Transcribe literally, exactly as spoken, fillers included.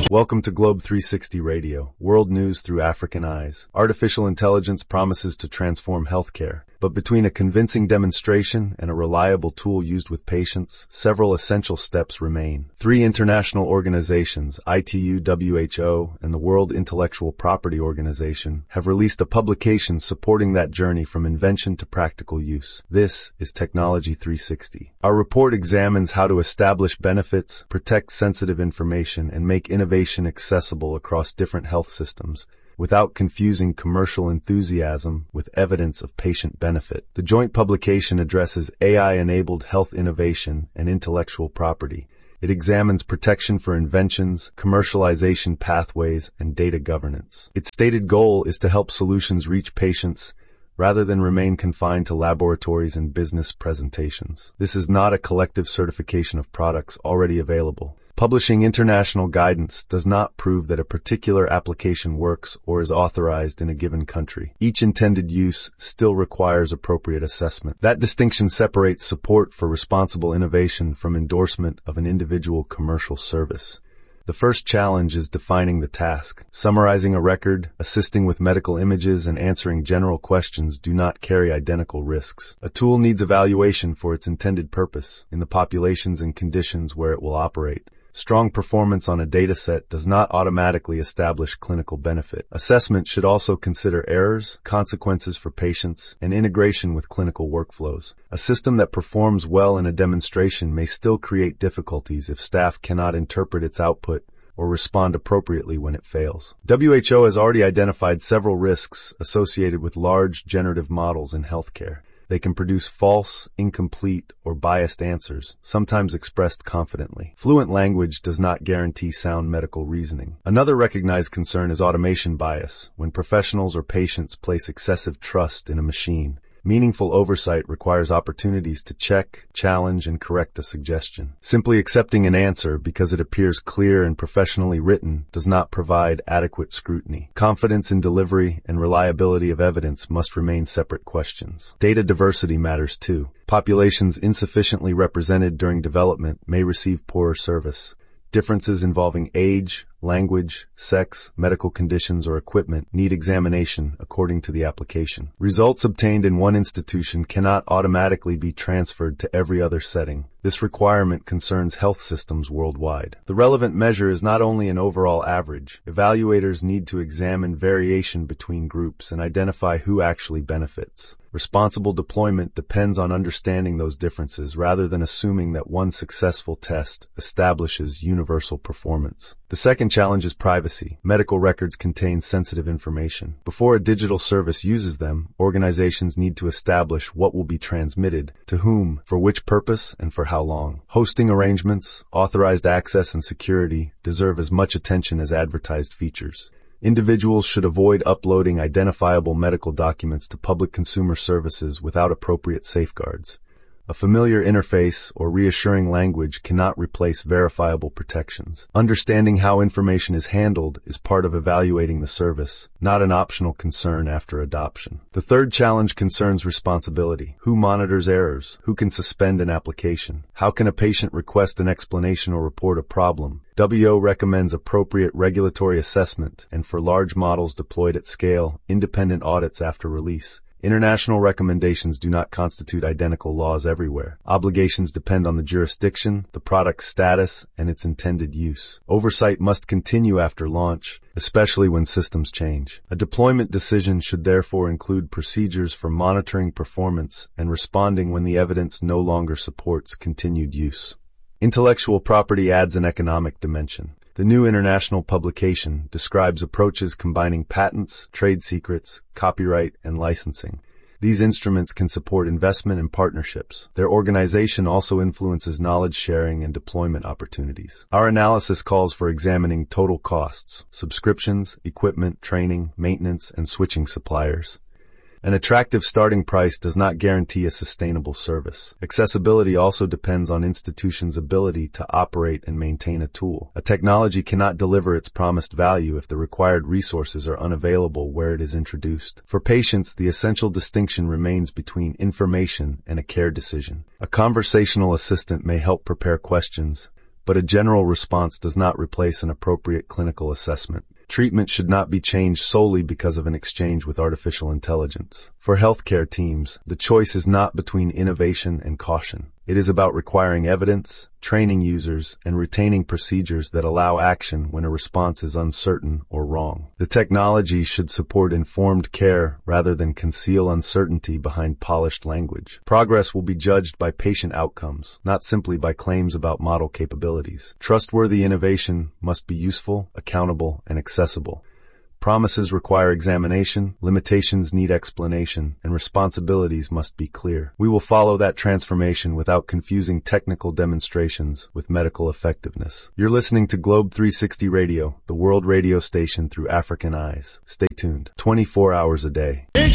Welcome to Globe three sixty Radio, world news through African eyes. Artificial intelligence promises to transform healthcare, but between a convincing demonstration and a reliable tool used with patients, several essential steps remain. Three international organizations, I T U, W H O, and the World Intellectual Property Organization, have released a publication supporting that journey from invention to practical use. This is Technology three sixty. Our report examines how to establish benefits, protect sensitive information, and make innovation accessible across different health systems, without confusing commercial enthusiasm with evidence of patient benefit. The joint publication addresses A I-enabled health innovation and intellectual property. It examines protection for inventions, commercialization pathways, and data governance. Its stated goal is to help solutions reach patients rather than remain confined to laboratories and business presentations. This is not a collective certification of products already available. Publishing international guidance does not prove that a particular application works or is authorized in a given country. Each intended use still requires appropriate assessment. That distinction separates support for responsible innovation from endorsement of an individual commercial service. The first challenge is defining the task. Summarizing a record, assisting with medical images, and answering general questions do not carry identical risks. A tool needs evaluation for its intended purpose, in the populations and conditions where it will operate. Strong performance on a dataset does not automatically establish clinical benefit. Assessment should also consider errors, consequences for patients, and integration with clinical workflows. A system that performs well in a demonstration may still create difficulties if staff cannot interpret its output or respond appropriately when it fails. W H O has already identified several risks associated with large generative models in healthcare. They can produce false, incomplete, or biased answers, sometimes expressed confidently. Fluent language does not guarantee sound medical reasoning. Another recognized concern is automation bias, when professionals or patients place excessive trust in a machine. Meaningful oversight requires opportunities to check, challenge, and correct a suggestion. Simply accepting an answer because it appears clear and professionally written does not provide adequate scrutiny. Confidence in delivery and reliability of evidence must remain separate questions. Data diversity matters too. Populations insufficiently represented during development may receive poorer service. Differences involving age, language, sex, medical conditions, or equipment need examination according to the application. Results obtained in one institution cannot automatically be transferred to every other setting. This requirement concerns health systems worldwide. The relevant measure is not only an overall average. Evaluators need to examine variation between groups and identify who actually benefits. Responsible deployment depends on understanding those differences rather than assuming that one successful test establishes universal performance. The second challenge is privacy. Medical records contain sensitive information. Before a digital service uses them, organizations need to establish what will be transmitted, to whom, for which purpose, and for how long. Hosting arrangements, authorized access, and security deserve as much attention as advertised features. Individuals should avoid uploading identifiable medical documents to public consumer services without appropriate safeguards. A familiar interface or reassuring language cannot replace verifiable protections. Understanding how information is handled is part of evaluating the service, not an optional concern after adoption. The third challenge concerns responsibility. Who monitors errors? Who can suspend an application? How can a patient request an explanation or report a problem? W H O recommends appropriate regulatory assessment, and for large models deployed at scale, independent audits after release. International recommendations do not constitute identical laws everywhere. Obligations depend on the jurisdiction, the product's status, and its intended use. Oversight must continue after launch, especially when systems change. A deployment decision should therefore include procedures for monitoring performance and responding when the evidence no longer supports continued use. Intellectual property adds an economic dimension. The new international publication describes approaches combining patents, trade secrets, copyright, and licensing. These instruments can support investment and partnerships. Their organization also influences knowledge sharing and deployment opportunities. Our analysis calls for examining total costs, subscriptions, equipment, training, maintenance, and switching suppliers. An attractive starting price does not guarantee a sustainable service. Accessibility also depends on institutions' ability to operate and maintain a tool. A technology cannot deliver its promised value if the required resources are unavailable where it is introduced. For patients, the essential distinction remains between information and a care decision. A conversational assistant may help prepare questions, but a general response does not replace an appropriate clinical assessment. Treatment should not be changed solely because of an exchange with artificial intelligence. For healthcare teams, the choice is not between innovation and caution. It is about requiring evidence, training users, and retaining procedures that allow action when a response is uncertain or wrong. The technology should support informed care rather than conceal uncertainty behind polished language. Progress will be judged by patient outcomes, not simply by claims about model capabilities. Trustworthy innovation must be useful, accountable, and accessible. Promises require examination, limitations need explanation, and responsibilities must be clear. We will follow that transformation without confusing technical demonstrations with medical effectiveness. You're listening to Globe three sixty Radio, the world radio station through African eyes. Stay tuned. twenty-four hours a day.